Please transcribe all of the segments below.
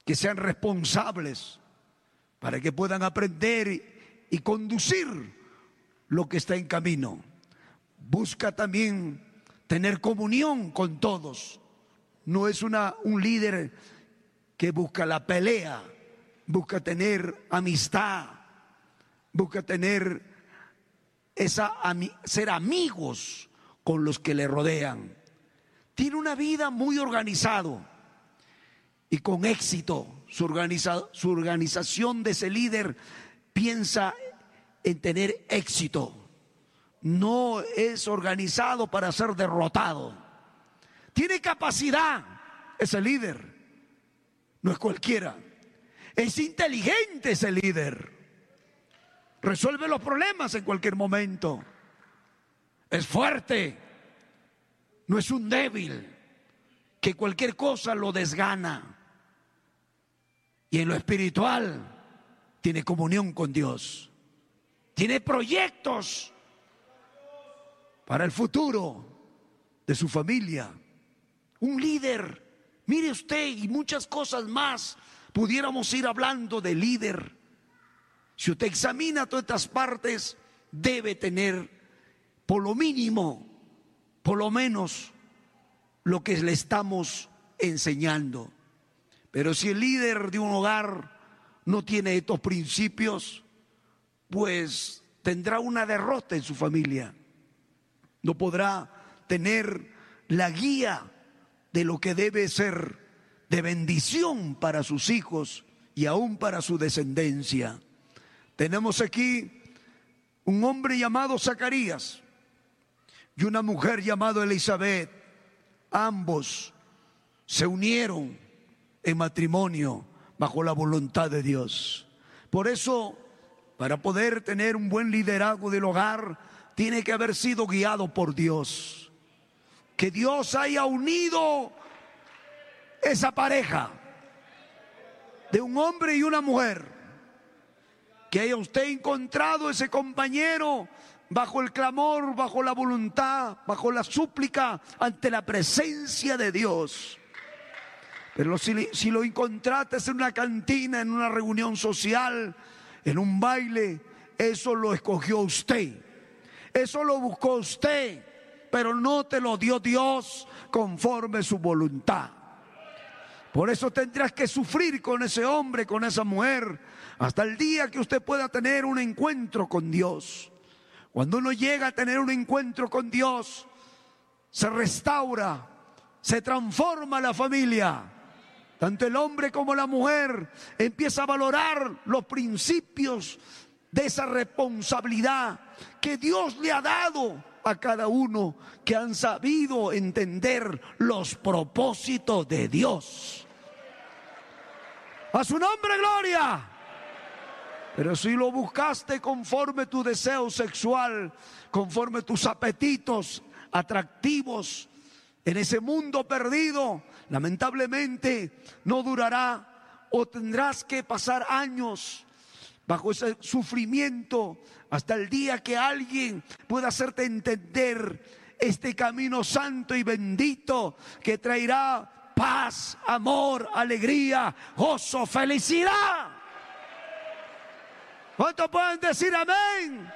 que sean responsables, para que puedan aprender y conducir lo que está en camino. Busca también tener comunión con todos. No es un líder que busca la pelea, busca tener amistad, busca tener ser amigos con los que le rodean. Tiene una vida muy organizado y con éxito. Su organización de ese líder piensa en tener éxito. No es organizado para ser derrotado. Tiene capacidad ese líder. No es cualquiera. Es inteligente ese líder. Resuelve los problemas en cualquier momento. Es fuerte. No es un débil que cualquier cosa lo desgana. Y en lo espiritual tiene comunión con Dios. Tiene proyectos para el futuro de su familia. Un líder, mire usted, y muchas cosas más. Pudiéramos ir hablando de líder. Si usted examina todas estas partes, debe tener por lo mínimo, por lo menos, lo que le estamos enseñando. Pero si el líder de un hogar no tiene estos principios, pues tendrá una derrota en su familia. No podrá tener la guía de lo que debe ser de bendición para sus hijos y aún para su descendencia. Tenemos aquí un hombre llamado Zacarías y una mujer llamada Elizabeth. Ambos se unieron en matrimonio bajo la voluntad de Dios. Por eso, para poder tener un buen liderazgo del hogar, tiene que haber sido guiado por Dios. Que Dios haya unido esa pareja de un hombre y una mujer. Que haya usted encontrado ese compañero bajo el clamor, bajo la voluntad, bajo la súplica, ante la presencia de Dios. Pero si lo encontraste en una cantina, en una reunión social, en un baile, eso lo escogió usted. Eso lo buscó usted, pero no te lo dio Dios conforme su voluntad. Por eso tendrás que sufrir con ese hombre, con esa mujer, hasta el día que usted pueda tener un encuentro con Dios. Cuando uno llega a tener un encuentro con Dios, se restaura, se transforma la familia. Tanto el hombre como la mujer empieza a valorar los principios de esa responsabilidad que Dios le ha dado a cada uno, que han sabido entender los propósitos de Dios. A su nombre, gloria. Pero si lo buscaste conforme tu deseo sexual, conforme tus apetitos atractivos en ese mundo perdido, lamentablemente no durará, o tendrás que pasar años bajo ese sufrimiento hasta el día que alguien pueda hacerte entender este camino santo y bendito que traerá paz, amor, alegría, gozo, felicidad. ¿Cuántos pueden decir amén?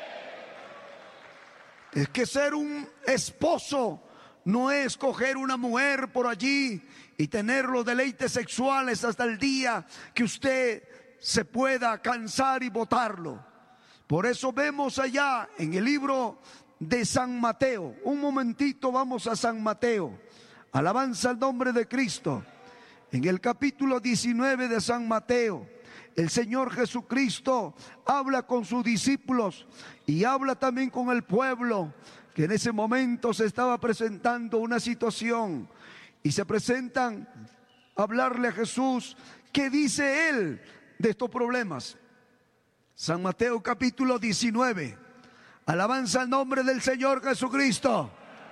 Es que ser un esposo no es coger una mujer por allí y tener los deleites sexuales hasta el día que usted se pueda cansar y botarlo. Por eso vemos allá en el libro de San Mateo. Un momentito, vamos a San Mateo. Alabanza al nombre de Cristo. En el capítulo 19 de San Mateo, el Señor Jesucristo habla con sus discípulos y habla también con el pueblo, que en ese momento se estaba presentando una situación, y se presentan a hablarle a Jesús. ¿Qué dice Él de estos problemas? San Mateo capítulo 19. Alabanza al nombre del Señor Jesucristo.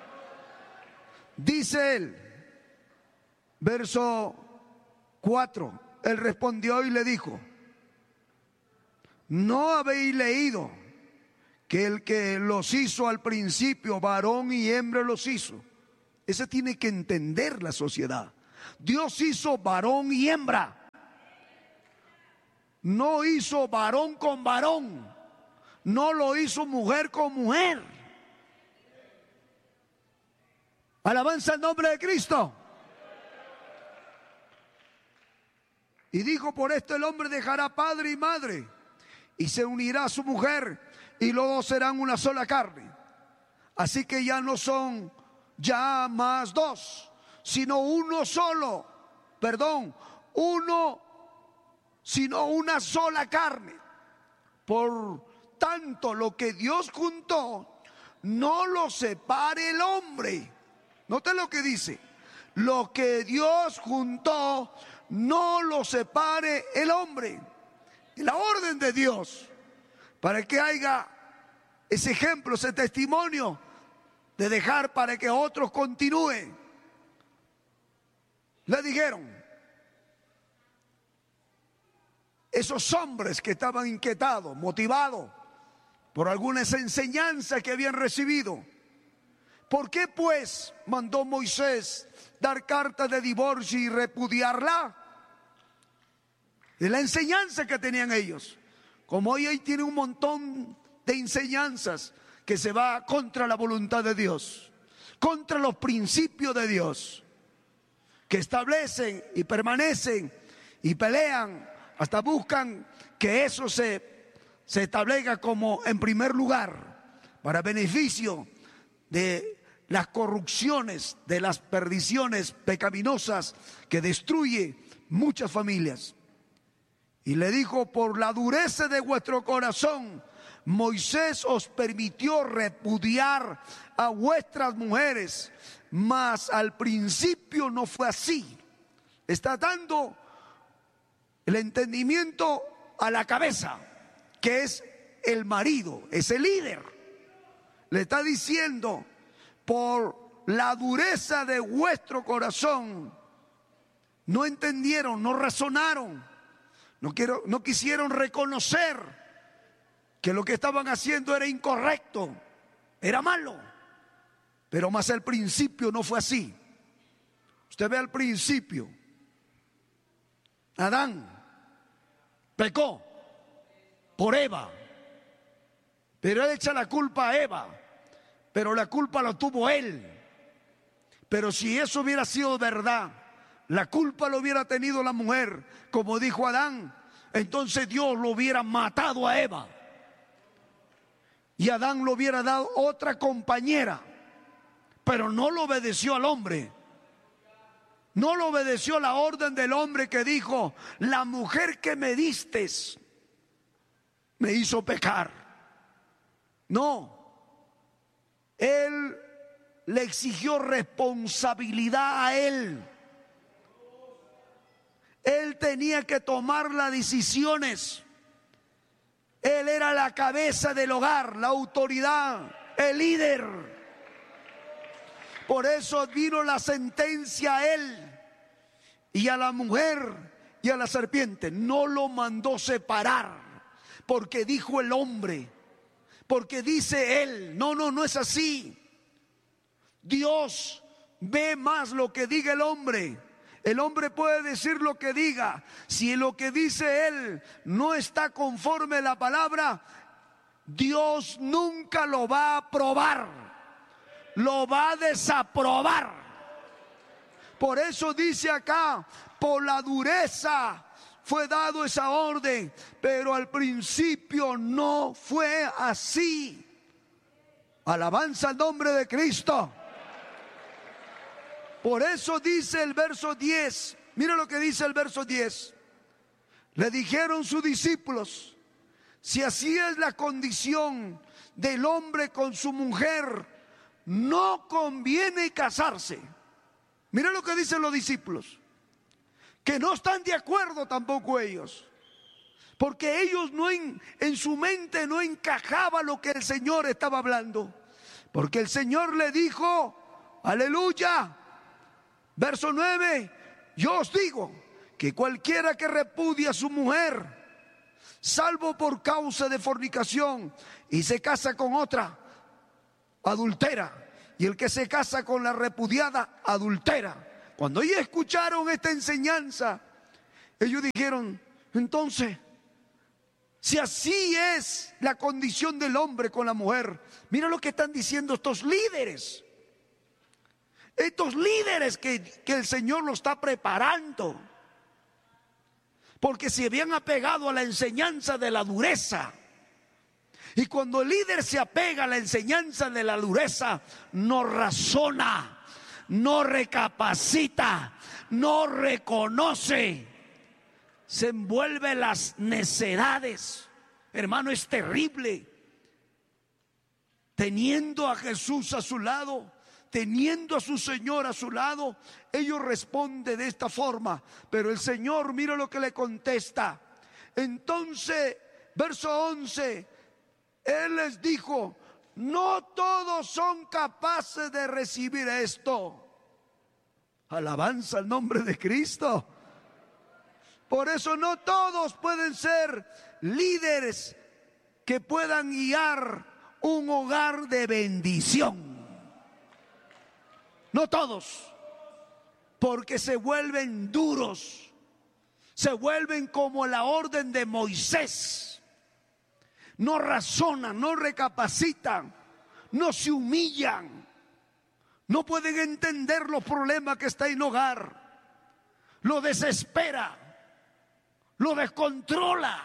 Dice Él, verso 4. Él respondió y le dijo: ¿no habéis leído que el que los hizo al principio, varón y hembra los hizo? Ese tiene que entender la sociedad. Dios hizo varón y hembra. no hizo varón con varón, no lo hizo mujer con mujer. Alabanza al nombre de Cristo. Y dijo: por esto el hombre dejará padre y madre y se unirá a su mujer, y los dos serán una sola carne. Así que ya no son ya más dos, sino uno solo. Perdón, sino una sola carne. Por tanto, lo que Dios juntó, no lo separe el hombre. Note lo que dice: lo que Dios juntó, no lo separe el hombre. Y la orden de Dios, para que haya ese ejemplo, ese testimonio de dejar para que otros continúen. Le dijeron esos hombres que estaban inquietados, motivados por algunas enseñanzas que habían recibido: ¿por qué pues mandó Moisés dar carta de divorcio y repudiarla? De la enseñanza que tenían ellos. Como hoy tiene un montón de enseñanzas que se va contra la voluntad de Dios, contra los principios de Dios, que establecen y permanecen y pelean, hasta buscan que eso se establezca como en primer lugar, para beneficio de las corrupciones, de las perdiciones pecaminosas que destruye muchas familias. Y le dijo: por la dureza de vuestro corazón, Moisés os permitió repudiar a vuestras mujeres, mas al principio no fue así. Está dando el entendimiento a la cabeza, que es el marido, es el líder. Le está diciendo: por la dureza de vuestro corazón, no entendieron, no razonaron, no quisieron reconocer que lo que estaban haciendo era incorrecto, era malo. Pero más al principio no fue así. Usted ve al principio, Adán pecó por Eva, pero él echa la culpa a Eva, pero la culpa la tuvo él. Pero si eso hubiera sido verdad, la culpa lo hubiera tenido la mujer, como dijo Adán, entonces Dios lo hubiera matado a Eva y Adán lo hubiera dado otra compañera. Pero no lo obedeció al hombre, no lo obedeció la orden del hombre, que dijo: la mujer que me diste me hizo pecar. No, él le exigió responsabilidad a él. Él tenía que tomar las decisiones. Él era la cabeza del hogar, la autoridad, el líder. Por eso vino la sentencia a él y a la mujer y a la serpiente. No lo mandó separar, porque dijo el hombre, porque dice él. No es así. Dios ve más lo que diga el hombre. El hombre puede decir lo que diga. Si lo que dice él no está conforme a la palabra, Dios nunca lo va a aprobar, lo va a desaprobar. Por eso dice acá: por la dureza fue dado esa orden, pero al principio no fue así. Alabanza al nombre de Cristo. Por eso dice el verso 10, mira lo que dice el verso 10. Le dijeron sus discípulos: si así es la condición del hombre con su mujer, no conviene casarse. Mira lo que dicen los discípulos, que no están de acuerdo tampoco ellos, porque ellos en su mente no encajaba lo que el Señor estaba hablando. Porque el Señor le dijo, aleluya, verso 9: yo os digo que cualquiera que repudie a su mujer, salvo por causa de fornicación, y se casa con otra, adultera. Y el que se casa con la repudiada, adultera. Cuando ellos escucharon esta enseñanza, ellos dijeron: entonces, Si así es la condición del hombre con la mujer, mira lo que están diciendo estos líderes. Estos líderes que el Señor los está preparando. Porque se habían apegado a la enseñanza de la dureza. Y cuando el líder se apega a la enseñanza de la dureza, no razona, no recapacita, no reconoce, se envuelve en las necedades. Hermano, es terrible. Teniendo a Jesús a su lado, teniendo a su Señor a su lado, ellos responden de esta forma. Pero el Señor, mira lo que le contesta. Entonces, verso 11, Él les dijo: no todos son capaces de recibir esto. Alabanza al nombre de Cristo. Por eso no todos pueden ser líderes que puedan guiar un hogar de bendición. No todos, porque se vuelven duros, se vuelven como la orden de Moisés. No razonan, no recapacitan, no se humillan, no pueden entender los problemas que está en el hogar, lo desespera, lo descontrola.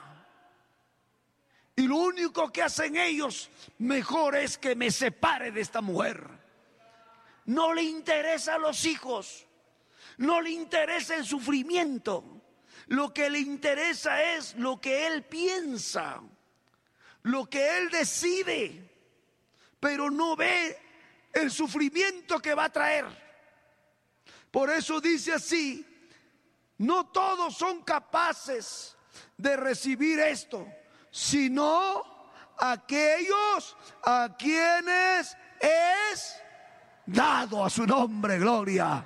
Y lo único que hacen ellos, mejor es que me separe de esta mujer. No le interesa a los hijos, no le interesa el sufrimiento. Lo que le interesa es lo que él piensa, lo que él decide, pero no ve el sufrimiento que va a traer. Por eso dice así: no todos son capaces de recibir esto, sino aquellos a quienes es dado. A su nombre, gloria.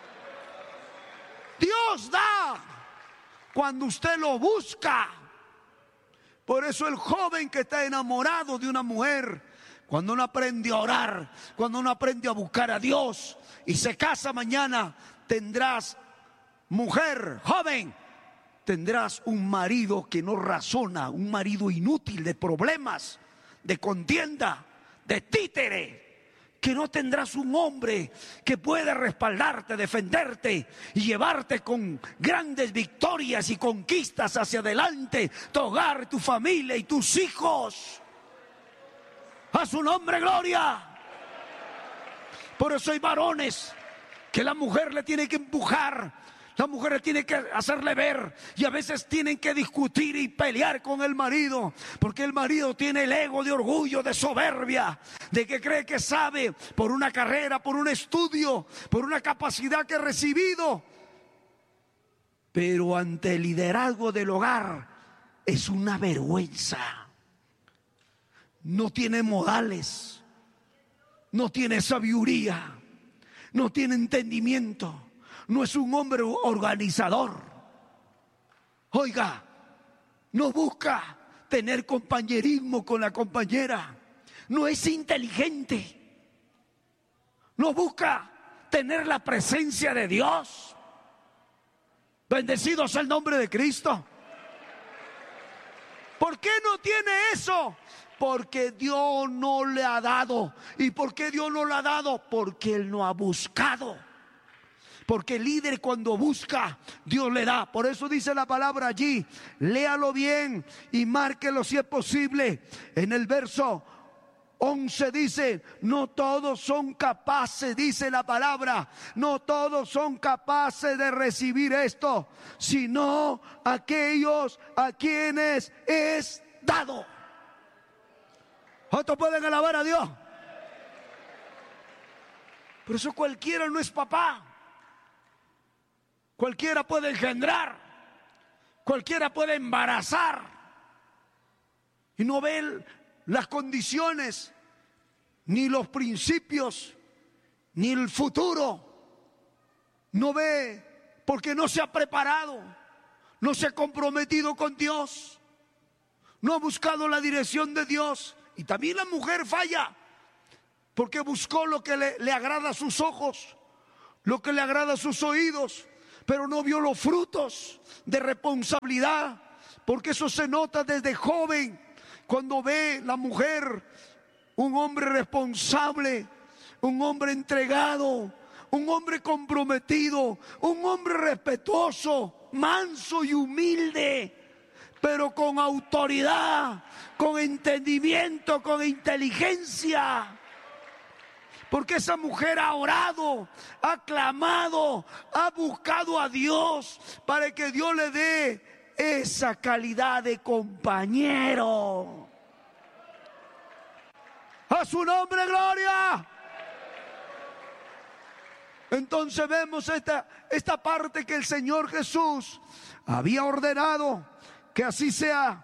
Dios da cuando usted lo busca. Por eso el joven que está enamorado de una mujer, cuando uno aprende a orar, cuando uno aprende a buscar a Dios y se casa mañana, tendrás, mujer, joven, tendrás un marido que no razona, un marido inútil, de problemas, de contienda, de títere. Que no tendrás un hombre que pueda respaldarte, defenderte y llevarte con grandes victorias y conquistas hacia adelante, tu hogar, tu familia y tus hijos. A su nombre, gloria. Por eso hay varones que la mujer le tiene que empujar, la mujer le tiene que hacerle ver, y a veces tienen que discutir y pelear con el marido, porque el marido tiene el ego de orgullo, de soberbia, de que cree que sabe por una carrera, por un estudio, por una capacidad que ha recibido. Pero ante el liderazgo del hogar es una vergüenza. No tiene modales, no tiene sabiduría, no tiene entendimiento. No es un hombre organizador. Oiga, no busca tener compañerismo con la compañera. No es inteligente. No busca tener la presencia de Dios. Bendecido sea el nombre de Cristo. ¿Por qué no tiene eso? Porque Dios no le ha dado. ¿Y por qué Dios no le ha dado? Porque Él no ha buscado. Porque el líder, cuando busca, Dios le da. Por eso dice la palabra allí, léalo bien y márquelo si es posible. En el verso 11 dice: no todos son capaces, dice la palabra, no todos son capaces de recibir esto, sino aquellos a quienes es dado. ¿Cuántos pueden alabar a Dios? Por eso cualquiera no es papá. Cualquiera puede engendrar, cualquiera puede embarazar y no ve las condiciones, ni los principios, ni el futuro. No ve porque no se ha preparado, no se ha comprometido con Dios, no ha buscado la dirección de Dios. Y también la mujer falla porque buscó lo que le agrada a sus ojos, lo que le agrada a sus oídos, pero no vio los frutos de responsabilidad, porque eso se nota desde joven, cuando ve la mujer un hombre responsable, un hombre entregado, un hombre comprometido, un hombre respetuoso, manso y humilde, pero con autoridad, con entendimiento, con inteligencia. Porque esa mujer ha orado, ha clamado, ha buscado a Dios para que Dios le dé esa calidad de compañero. ¡A su nombre, gloria! Entonces vemos esta parte que el Señor Jesús había ordenado que así sea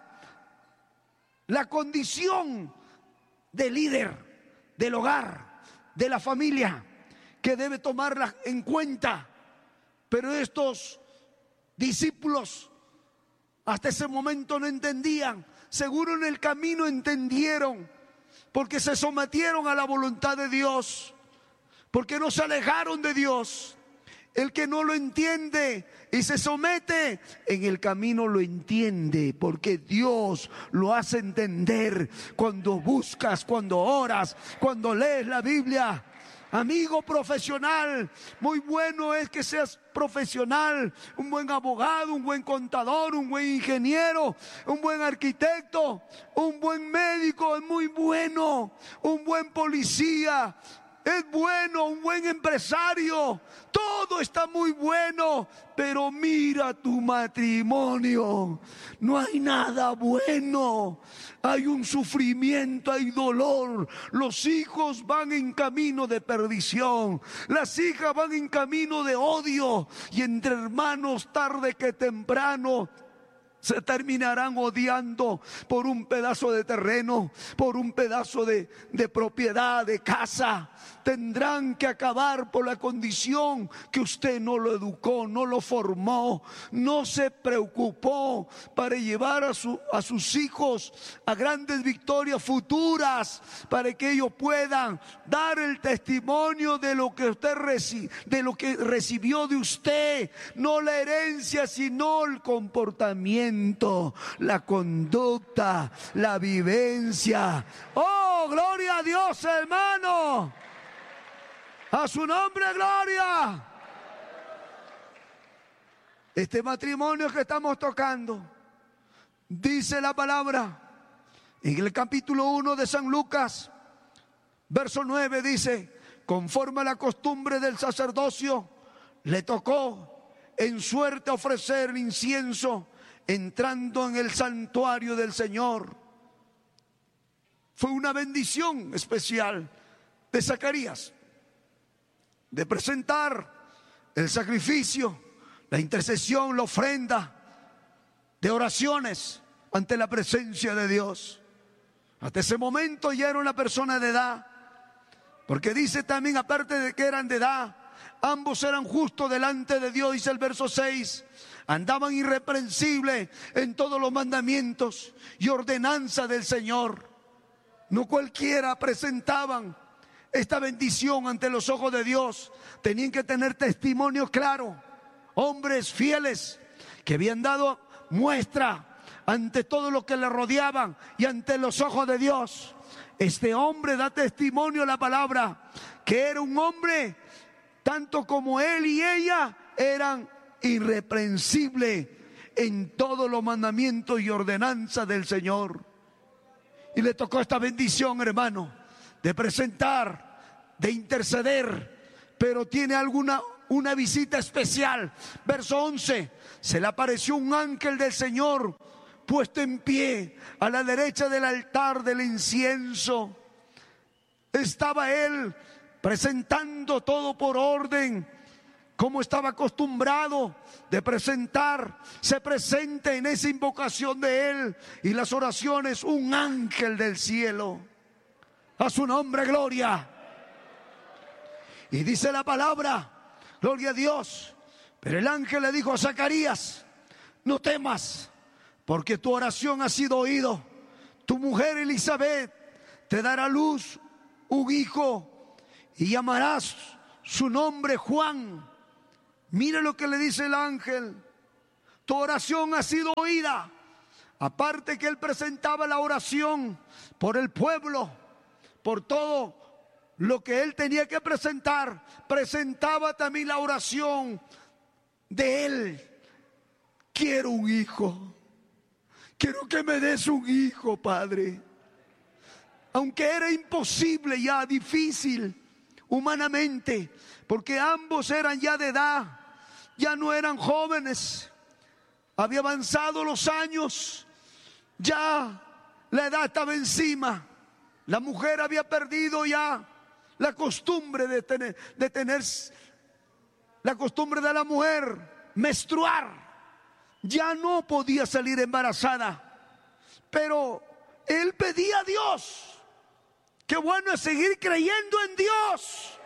la condición del líder, del hogar, de la familia, que debe tomarla en cuenta. Pero estos discípulos hasta ese momento no entendían. Seguro en el camino entendieron, porque se sometieron a la voluntad de Dios, porque no se alejaron de Dios. El que no lo entiende y se somete, en el camino lo entiende, porque Dios lo hace entender cuando buscas, cuando oras, cuando lees la Biblia. Amigo profesional, muy bueno es que seas profesional, un buen abogado, un buen contador, un buen ingeniero, un buen arquitecto, un buen médico, es muy bueno, un buen policía. Es bueno, un buen empresario, todo está muy bueno, pero mira tu matrimonio, no hay nada bueno, hay un sufrimiento, hay dolor, los hijos van en camino de perdición, las hijas van en camino de odio, y entre hermanos tarde que temprano se terminarán odiando por un pedazo de terreno, por un pedazo de propiedad, de casa. Tendrán que acabar por la condición que usted no lo educó, no lo formó, no se preocupó para llevar a sus hijos a grandes victorias futuras, para que ellos puedan dar el testimonio de lo que usted de lo que recibió de usted, no la herencia, sino el comportamiento, la conducta, la vivencia. ¡Oh, gloria a Dios, hermano! ¡A su nombre, gloria! Este matrimonio que estamos tocando, dice la palabra, en el capítulo 1 de San Lucas, verso 9, dice: conforme a la costumbre del sacerdocio, le tocó en suerte ofrecer incienso entrando en el santuario del Señor. Fue una bendición especial de Zacarías, de presentar el sacrificio, la intercesión, la ofrenda de oraciones ante la presencia de Dios. Hasta ese momento ya era una persona de edad, porque dice también, aparte de que eran de edad, ambos eran justos delante de Dios, dice el verso 6. Andaban irreprensibles en todos los mandamientos y ordenanza del Señor. No cualquiera presentaban esta bendición ante los ojos de Dios. Tenían que tener testimonio claro, hombres fieles que habían dado muestra ante todo lo que le rodeaban y ante los ojos de Dios. Este hombre da testimonio a la palabra, que era un hombre, tanto como él y ella, eran irreprensibles en todos los mandamientos y ordenanzas del Señor. Y le tocó esta bendición, hermano, de presentar, de interceder, pero tiene una visita especial. Verso 11, se le apareció un ángel del Señor puesto en pie a la derecha del altar del incienso. Estaba él presentando todo por orden, como estaba acostumbrado de presentar. Se presenta en esa invocación de él y las oraciones un ángel del cielo. A su nombre, gloria. Y dice la palabra, gloria a Dios. Pero el ángel le dijo a Zacarías: no temas, porque tu oración ha sido oído. Tu mujer Elizabeth te dará a luz un hijo y llamarás su nombre Juan. Mira lo que le dice el ángel: tu oración ha sido oída, Aparte que él presentaba la oración por el pueblo, por todo lo que él tenía que presentar, presentaba también la oración de él. Quiero un hijo. Quiero que me des un hijo, Padre. Aunque era imposible ya, difícil humanamente, porque ambos eran ya de edad, ya no eran jóvenes, había avanzado los años, ya la edad estaba encima, la mujer había perdido ya la costumbre de tener la costumbre de la mujer, menstruar, ya no podía salir embarazada, pero él pedía a Dios. Qué bueno es seguir creyendo en Dios,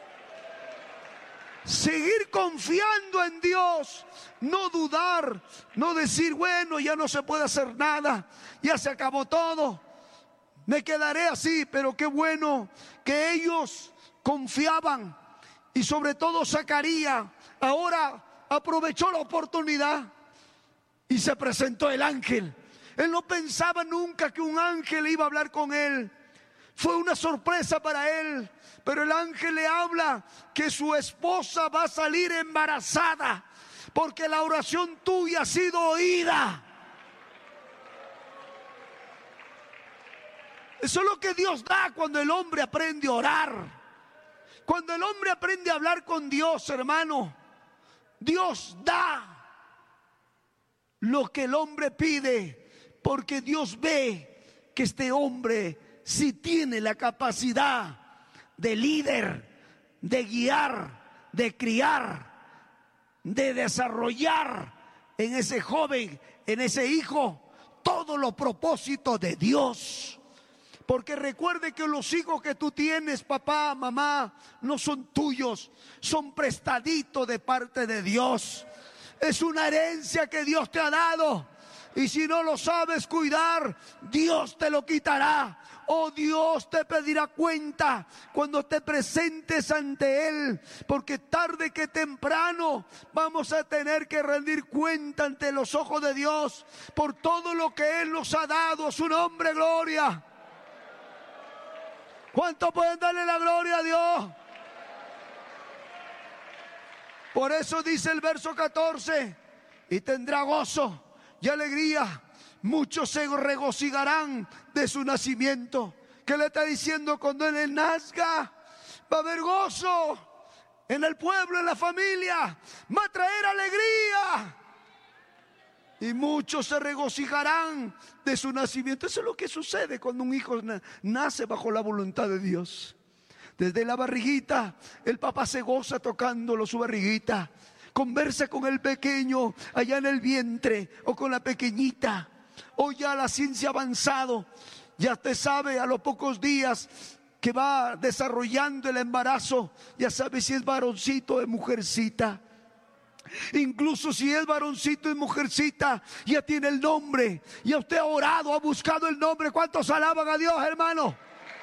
seguir confiando en Dios, no dudar, no decir, bueno, ya no se puede hacer nada, ya se acabó todo, me quedaré así. Pero qué bueno que ellos confiaban, y sobre todo Zacarías ahora aprovechó la oportunidad y se presentó el ángel. Él no pensaba nunca que un ángel iba a hablar con él. Fue una sorpresa para él, pero el ángel le habla que su esposa va a salir embarazada porque la oración tuya ha sido oída. Eso es lo que Dios da cuando el hombre aprende a orar. Cuando el hombre aprende a hablar con Dios, hermano, Dios da lo que el hombre pide, porque Dios ve que este hombre si tiene la capacidad de líder, de guiar, de criar, de desarrollar en ese joven, en ese hijo, todos los propósitos de Dios. Porque recuerde que los hijos que tú tienes, papá, mamá, no son tuyos, son prestaditos de parte de Dios. Es una herencia que Dios te ha dado, y si no lo sabes cuidar, Dios te lo quitará. Oh, Dios te pedirá cuenta cuando te presentes ante Él, porque tarde que temprano vamos a tener que rendir cuenta ante los ojos de Dios por todo lo que Él nos ha dado. A su nombre, gloria. ¿Cuántos pueden darle la gloria a Dios? Por eso dice el verso 14: y tendrá gozo y alegría, muchos se regocijarán de su nacimiento. ¿Qué le está diciendo? Cuando él nazca, va a haber gozo en el pueblo, en la familia, va a traer alegría, y muchos se regocijarán de su nacimiento. Eso es lo que sucede cuando un hijo nace bajo la voluntad de Dios. Desde la barriguita, el papá se goza tocándolo su barriguita, conversa con el pequeño allá en el vientre, o con la pequeñita. Hoy ya la ciencia ha avanzado, ya usted sabe a los pocos días que va desarrollando el embarazo, ya sabe si es varoncito o es mujercita. Incluso si es varoncito y mujercita, ya tiene el nombre. Ya usted ha orado, ha buscado el nombre. ¿Cuántos alaban a Dios, hermano?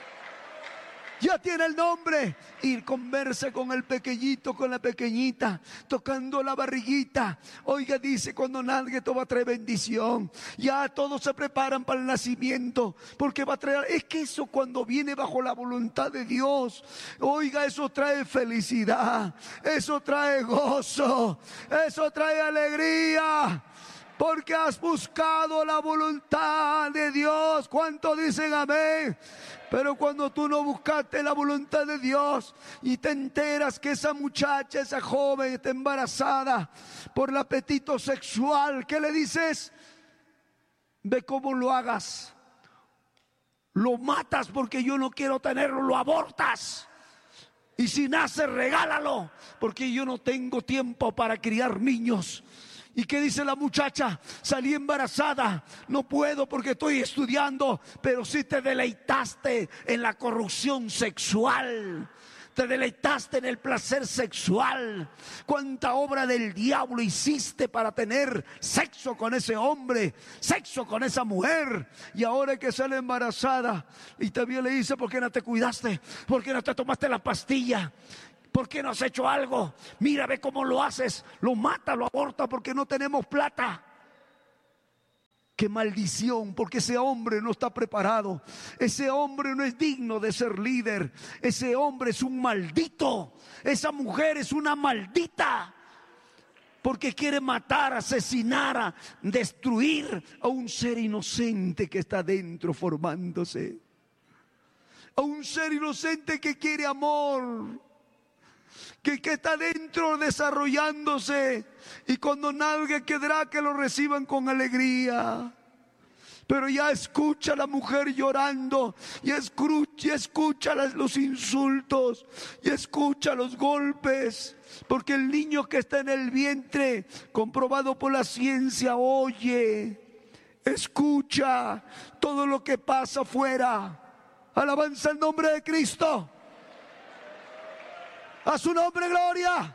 Ya tiene el nombre, y conversa con el pequeñito, con la pequeñita, tocando la barriguita. Oiga, dice, cuando nazca esto va a traer bendición. Ya todos se preparan para el nacimiento, porque va a traer, es que eso cuando viene bajo la voluntad de Dios, oiga, eso trae felicidad, eso trae gozo, eso trae alegría, porque has buscado la voluntad de Dios. ¿Cuántos dicen amén? Pero cuando tú no buscaste la voluntad de Dios y te enteras que esa muchacha, esa joven está embarazada por el apetito sexual, ¿qué le dices? Ve cómo lo hagas. Lo matas porque yo no quiero tenerlo, lo abortas. Y si nace, regálalo, porque yo no tengo tiempo para criar niños. ¿Y qué dice la muchacha? Salí embarazada, no puedo porque estoy estudiando. Pero si te deleitaste en la corrupción sexual, te deleitaste en el placer sexual. ¿Cuánta obra del diablo hiciste para tener sexo con ese hombre, sexo con esa mujer? Y ahora que sale embarazada y todavía le dice, ¿por qué no te cuidaste? ¿Por qué no te tomaste la pastilla? ¿Por qué no has hecho algo? Mira, ve cómo lo haces. Lo mata, lo aborta porque no tenemos plata. qué maldición, porque ese hombre no está preparado. Ese hombre no es digno de ser líder. Ese hombre es un maldito. Esa mujer es una maldita. Porque quiere matar, asesinar, destruir a un ser inocente que está dentro formándose. A un ser inocente que quiere amor. Que está dentro desarrollándose. Y cuando nadie quedará que lo reciban con alegría. Pero ya escucha a la mujer llorando, y escucha los insultos, y escucha los golpes, porque el niño que está en el vientre, comprobado por la ciencia, oye, escucha todo lo que pasa afuera. Alabanza al nombre de Cristo. A su nombre, gloria.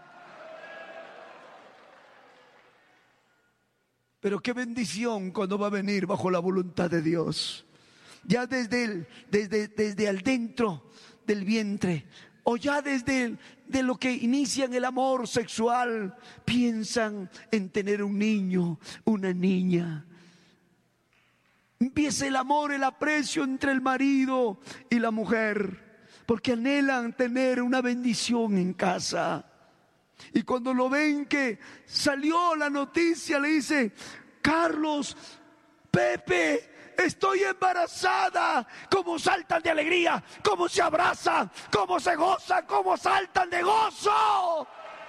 Pero qué bendición cuando va a venir bajo la voluntad de Dios. Ya desde al dentro del vientre, o ya desde de lo que inician el amor sexual, piensan en tener un niño, una niña. Empieza el amor, el aprecio entre el marido y la mujer, porque anhelan tener una bendición en casa. Y cuando lo ven que salió la noticia, le dice: Carlos, Pepe, estoy embarazada. Cómo saltan de alegría, cómo se abrazan, cómo se gozan, cómo saltan de gozo.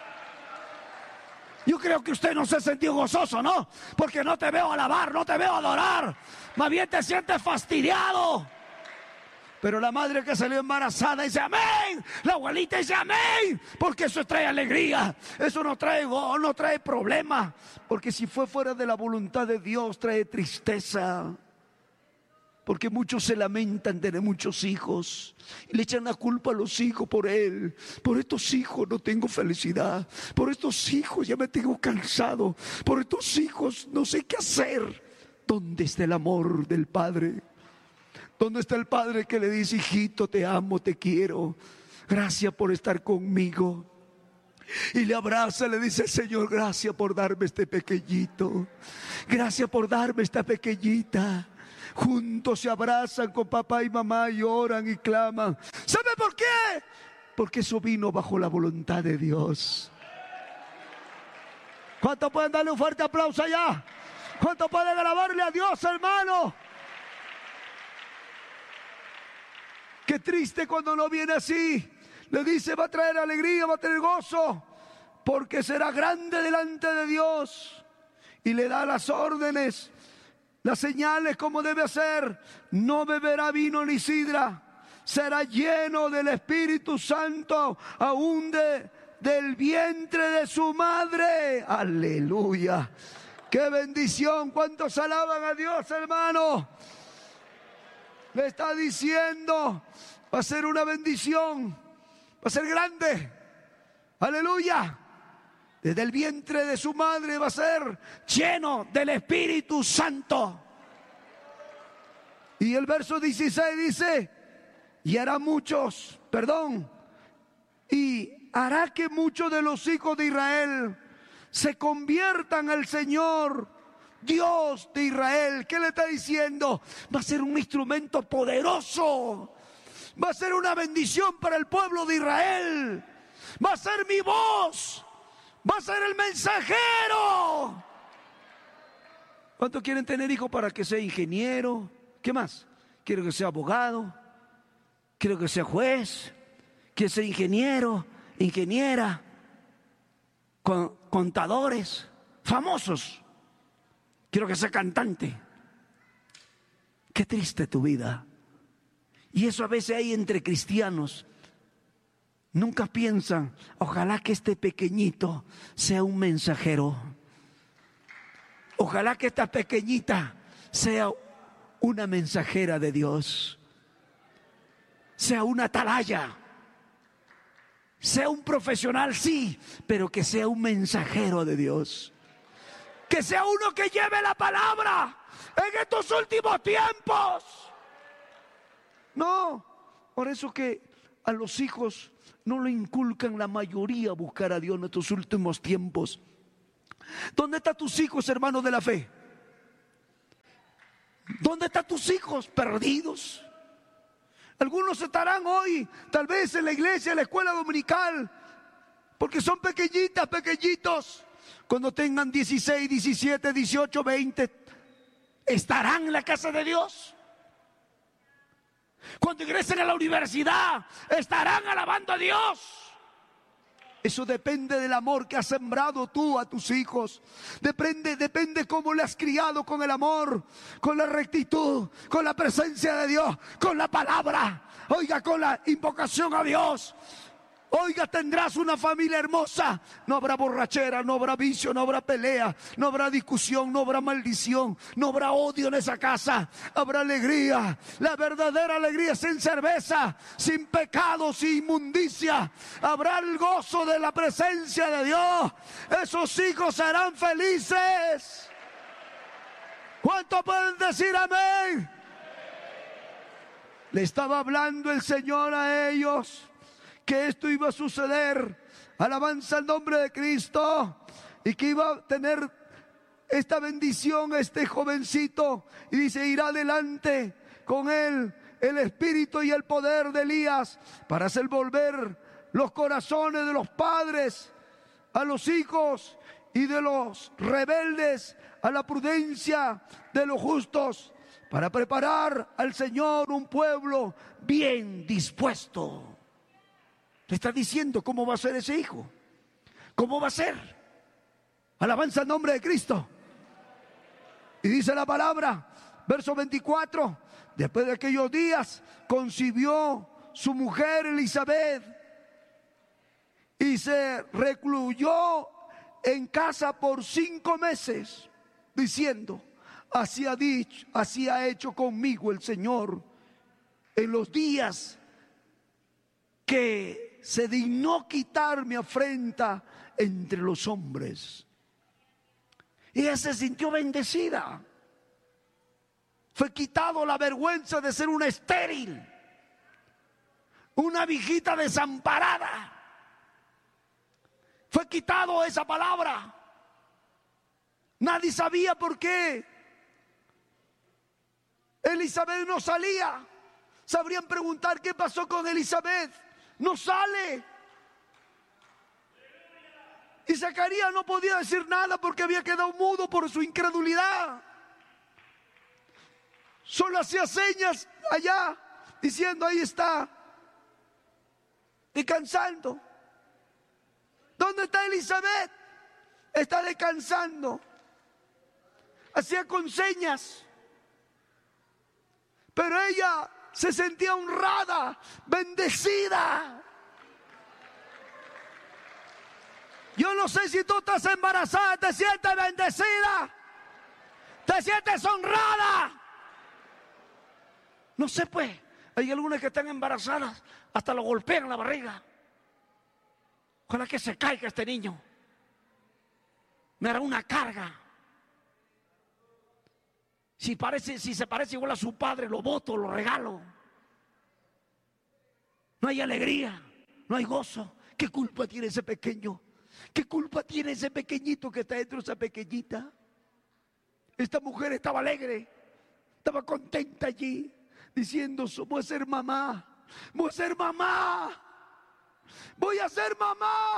Yo creo que usted no se sintió gozoso, ¿no? Porque no te veo alabar, no te veo adorar. Más bien te sientes fastidiado. Pero la madre que salió embarazada dice amén. La abuelita dice amén. Porque eso trae alegría. Eso no trae problema. Porque si fue fuera de la voluntad de Dios, trae tristeza. Porque muchos se lamentan de tener muchos hijos y le echan la culpa a los hijos por él. Por estos hijos no tengo felicidad. Por estos hijos ya me tengo cansado. Por estos hijos no sé qué hacer. ¿Dónde está el amor del Padre? ¿Dónde está el Padre que le dice: hijito, te amo, te quiero, gracias por estar conmigo? Y le abraza, le dice: Señor, gracias por darme este pequeñito. Gracias por darme esta pequeñita. Juntos se abrazan con papá y mamá y oran y claman. ¿Sabe por qué? Porque eso vino bajo la voluntad de Dios. ¿Cuántos pueden darle un fuerte aplauso allá? ¿Cuántos pueden alabarle a Dios, hermano? Qué triste cuando no viene así. Le dice: va a traer alegría, va a traer gozo, porque será grande delante de Dios. Y le da las órdenes, las señales como debe hacer. No beberá vino ni sidra. Será lleno del Espíritu Santo, aún del vientre de su madre. Aleluya. Qué bendición. ¿Cuántos alaban a Dios, hermano? Le está diciendo: va a ser una bendición, va a ser grande. Aleluya. Desde el vientre de su madre va a ser lleno del Espíritu Santo. Y el verso 16 dice: y hará que muchos de los hijos de Israel se conviertan al Señor, Dios de Israel. ¿Qué le está diciendo? Va a ser un instrumento poderoso. Va a ser una bendición para el pueblo de Israel. Va a ser mi voz. Va a ser el mensajero. ¿Cuántos quieren tener hijos para que sea ingeniero? ¿Qué más? Quiero que sea abogado. Quiero que sea juez. Quiero que sea ingeniero, ingeniera, contadores, famosos. Quiero que sea cantante. Qué triste tu vida. Y eso a veces hay entre cristianos. Nunca piensan: ojalá que este pequeñito sea un mensajero. Ojalá que esta pequeñita sea una mensajera de Dios. Sea una atalaya. Sea un profesional, sí, pero que sea un mensajero de Dios. Que sea uno que lleve la palabra en estos últimos tiempos. No, por eso que a los hijos no le inculcan la mayoría a buscar a Dios en estos últimos tiempos. ¿Dónde están tus hijos, hermanos de la fe? ¿Dónde están tus hijos? Perdidos. Algunos estarán hoy tal vez en la iglesia, en la escuela dominical, porque son pequeñitas, pequeñitos. Cuando tengan 16, 17, 18, 20, estarán en la casa de Dios. Cuando ingresen a la universidad, estarán alabando a Dios. Eso depende del amor que has sembrado tú a tus hijos. Depende cómo le has criado, con el amor, con la rectitud, con la presencia de Dios, con la palabra. Oiga, con la invocación a Dios. Oiga, tendrás una familia hermosa. No habrá borrachera, no habrá vicio, no habrá pelea, no habrá discusión, no habrá maldición, no habrá odio en esa casa. Habrá alegría. La verdadera alegría sin cerveza, sin pecado, sin inmundicia. Habrá el gozo de la presencia de Dios. Esos hijos serán felices. ¿Cuánto pueden decir amén? Le estaba hablando el Señor a ellos que esto iba a suceder. Alabanza al nombre de Cristo. Y que iba a tener esta bendición este jovencito. Y dice, irá adelante con él el espíritu y el poder de Elías para hacer volver los corazones de los padres a los hijos y de los rebeldes a la prudencia de los justos, para preparar al Señor un pueblo bien dispuesto. Le está diciendo cómo va a ser ese hijo. ¿Cómo va a ser? Alabanza al nombre de Cristo. Y dice la palabra, verso 24, después de aquellos días concibió su mujer Elizabeth y se recluyó en casa por 5 meses, diciendo, así ha hecho conmigo el Señor en los días que se dignó quitar mi afrenta entre los hombres. Y ella se sintió bendecida. Fue quitado la vergüenza de ser una estéril, una viejita desamparada. Fue quitado esa palabra. Nadie sabía por qué Elizabeth no salía. Sabrían preguntar qué pasó con Elizabeth. No sale. Y Zacarías no podía decir nada porque había quedado mudo por su incredulidad. Solo hacía señas allá, diciendo, ahí está, descansando. ¿Dónde está Elizabeth? Está descansando. Hacía con señas. Pero ella se sentía honrada, bendecida. Yo no sé si tú estás embarazada, te sientes bendecida, te sientes honrada. No sé, pues, hay algunas que están embarazadas, hasta lo golpean la barriga. Ojalá que se caiga este niño. Me hará una carga. Si se parece igual a su padre, lo boto, lo regalo. No hay alegría, no hay gozo. ¿Qué culpa tiene ese pequeño? ¿Qué culpa tiene ese pequeñito que está dentro de esa pequeñita? Esta mujer estaba alegre, estaba contenta allí, diciendo, voy a ser mamá, voy a ser mamá, voy a ser mamá.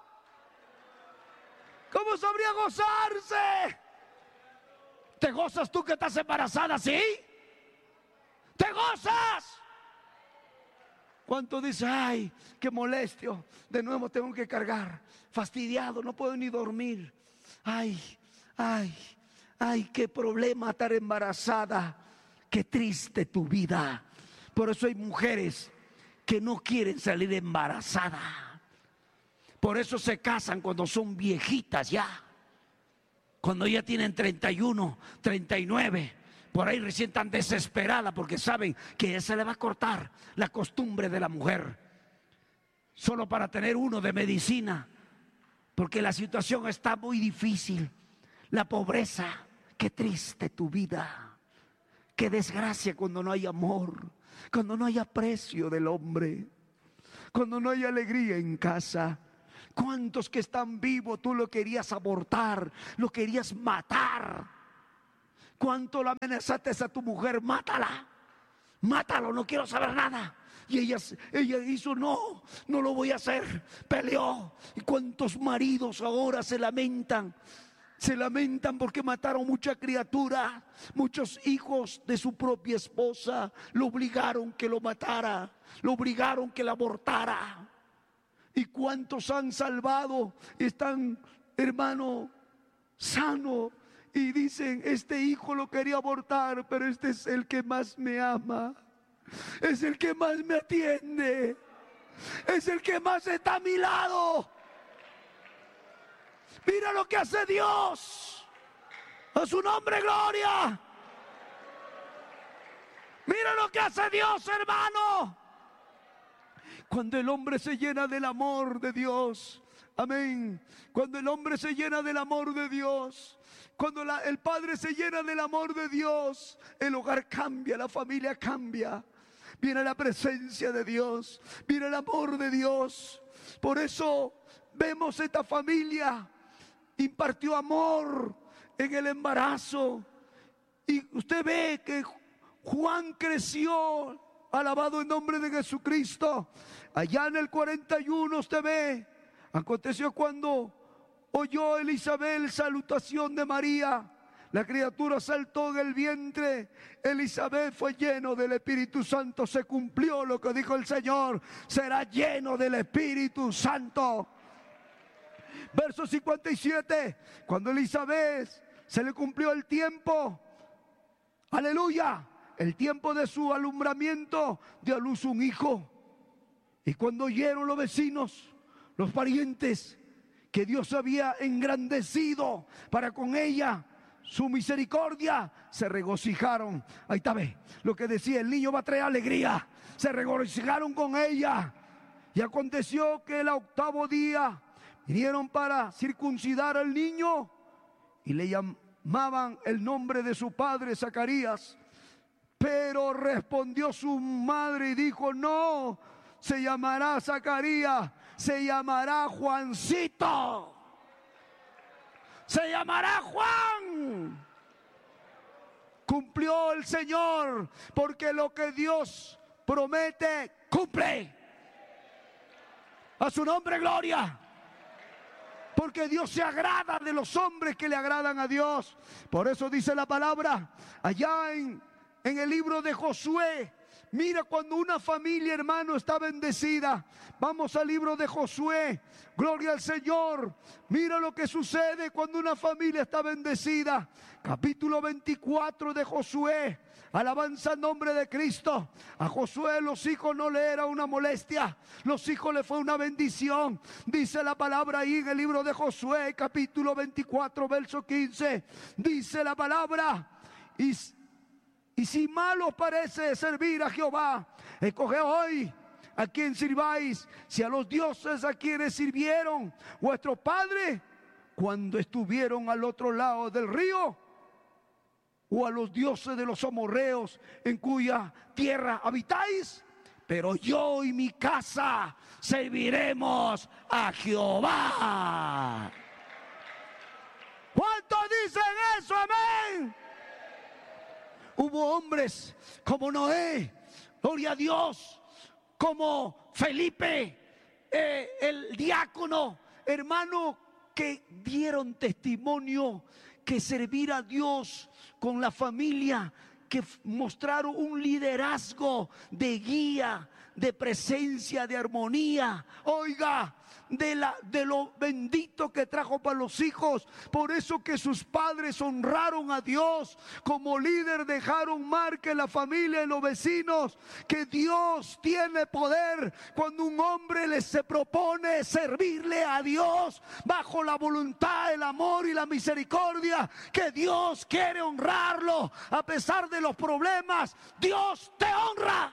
¿Cómo sabría gozarse? ¿Te gozas tú que estás embarazada, sí? ¿Te gozas? ¿Cuánto dice, ay, qué molestio, de nuevo tengo que cargar, fastidiado, no puedo ni dormir? Ay, qué problema estar embarazada, qué triste tu vida. Por eso hay mujeres que no quieren salir embarazadas. Por eso se casan cuando son viejitas ya. Cuando ya tienen 31, 39, por ahí recién están desesperadas porque saben que ya se le va a cortar la costumbre de la mujer. Solo para tener uno de medicina, porque la situación está muy difícil. La pobreza, qué triste tu vida. Qué desgracia cuando no hay amor, cuando no hay aprecio del hombre, cuando no hay alegría en casa. ¿Cuántos que están vivos tú lo querías abortar, lo querías matar? ¿Cuánto la amenazaste a tu mujer? Mátala, mátalo, no quiero saber nada. Y ella hizo, no lo voy a hacer. Peleó. ¿Y cuántos maridos ahora se lamentan? Se lamentan porque mataron mucha criatura, muchos hijos de su propia esposa. Lo obligaron que lo matara, lo obligaron que la abortara. ¿Y cuántos han salvado? Están, hermano, sanos. Y dicen, este hijo lo quería abortar, pero este es el que más me ama. Es el que más me atiende. Es el que más está a mi lado. Mira lo que hace Dios. A su nombre, gloria. Mira lo que hace Dios, hermano. Cuando el hombre se llena del amor de Dios. Amén. Cuando el hombre se llena del amor de Dios. Cuando el padre se llena del amor de Dios, el hogar cambia, la familia cambia. Viene la presencia de Dios, viene el amor de Dios. Por eso vemos esta familia. Impartió amor en el embarazo. Y usted ve que Juan creció, alabado el nombre de Jesucristo. Allá en el 41 usted ve, aconteció cuando oyó Elizabeth salutación de María. La criatura saltó en el vientre. Elizabeth fue lleno del Espíritu Santo. Se cumplió lo que dijo el Señor. Será lleno del Espíritu Santo. Verso 57. Cuando Elizabeth se le cumplió el tiempo. Aleluya. El tiempo de su alumbramiento, dio a luz un hijo. Y cuando oyeron los vecinos, los parientes, que Dios había engrandecido para con ella su misericordia, se regocijaron. Ahí está, ve lo que decía, el niño va a traer alegría. Se regocijaron con ella. Y aconteció que el 8º día vinieron para circuncidar al niño y le llamaban el nombre de su padre Zacarías. Pero respondió su madre y dijo, no se llamará Zacarías, se llamará Juancito. Se llamará Juan. Cumplió el Señor, porque lo que Dios promete, cumple. A su nombre, gloria. Porque Dios se agrada de los hombres que le agradan a Dios. Por eso dice la palabra, allá en el libro de Josué. Mira cuando una familia, hermano, está bendecida. Vamos al libro de Josué. Gloria al Señor. Mira lo que sucede cuando una familia está bendecida. Capítulo 24 de Josué. Alabanza al nombre de Cristo. A Josué los hijos no le era una molestia. Los hijos le fue una bendición. Dice la palabra ahí en el libro de Josué, capítulo 24, verso 15. Dice la palabra. Y si mal os parece servir a Jehová, escoge hoy a quien sirváis, si a los dioses a quienes sirvieron vuestros padres cuando estuvieron al otro lado del río, o a los dioses de los amorreos en cuya tierra habitáis. Pero yo y mi casa serviremos a Jehová. ¿Cuántos dicen eso? Amén. Hubo hombres como Noé, gloria a Dios, como Felipe, el diácono, hermano, que dieron testimonio que servir a Dios con la familia, que mostraron un liderazgo de guía, de presencia, de armonía. Oiga, de lo bendito que trajo para los hijos. Por eso que sus padres honraron a Dios. Como líder dejaron marca en la familia y los vecinos, que Dios tiene poder cuando un hombre se propone servirle a Dios bajo la voluntad, el amor y la misericordia, que Dios quiere honrarlo a pesar de los problemas. Dios te honra.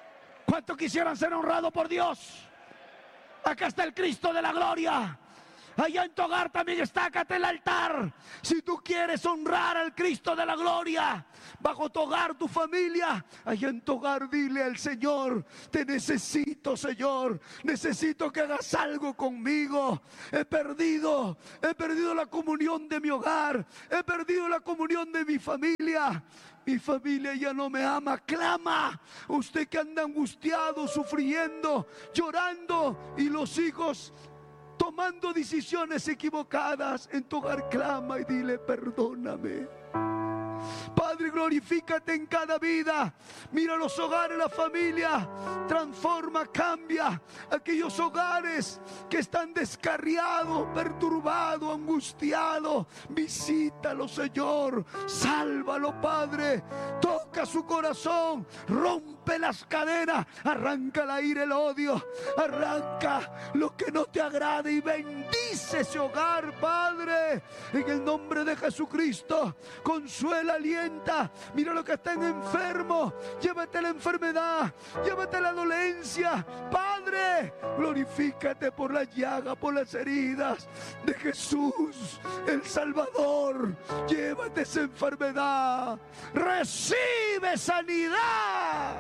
¿Cuántos quisieran ser honrados por Dios? Acá está el Cristo de la gloria. Allá en tu hogar también estácate el altar. Si tú quieres honrar al Cristo de la gloria, bajo tu hogar, tu familia, allá en tu hogar dile al Señor: te necesito, Señor, necesito que hagas algo conmigo. He perdido la comunión de mi hogar, he perdido la comunión de mi familia. Mi familia ya no me ama. Clama, usted que anda angustiado, sufriendo, llorando, y los hijos tomando decisiones equivocadas. En tu hogar clama y dile: perdóname. Padre, glorifícate en cada vida. Mira los hogares, la familia. Transforma, cambia aquellos hogares que están descarriados, perturbados, angustiados. Visítalo, Señor. Sálvalo, Padre. Toca su corazón. Rompe las cadenas. Arranca la ira, el odio. Arranca lo que no te agrade y bendice ese hogar, Padre. En el nombre de Jesucristo. Consuela, alienta. Mira lo que están enfermos. Llévate la enfermedad, llévate la dolencia. Padre, glorifícate por la llaga, por las heridas de Jesús, el Salvador. Llévate esa enfermedad. Recibe sanidad.